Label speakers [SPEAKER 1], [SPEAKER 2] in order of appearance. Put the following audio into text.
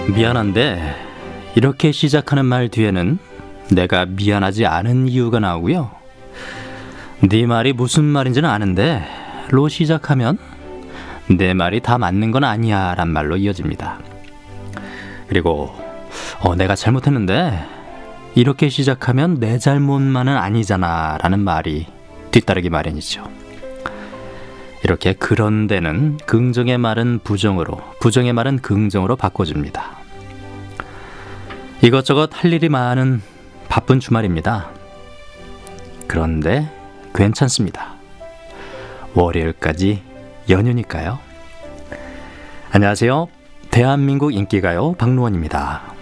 [SPEAKER 1] 미안한데 이렇게 시작하는 말 뒤에는 내가 미안하지 않은 이유가 나오고요. 네 말이 무슨 말인지는 아는데 로 시작하면 내 말이 다 맞는 건 아니야 란 말로 이어집니다. 그리고 내가 잘못했는데 이렇게 시작하면 내 잘못만은 아니잖아 라는 말이 뒤따르기 마련이죠. 이렇게 그런데는 긍정의 말은 부정으로, 부정의 말은 긍정으로 바꿔줍니다. 이것저것 할 일이 많은 바쁜 주말입니다. 그런데 괜찮습니다. 월요일까지 연휴니까요. 안녕하세요. 대한민국 인기가요 박노원입니다.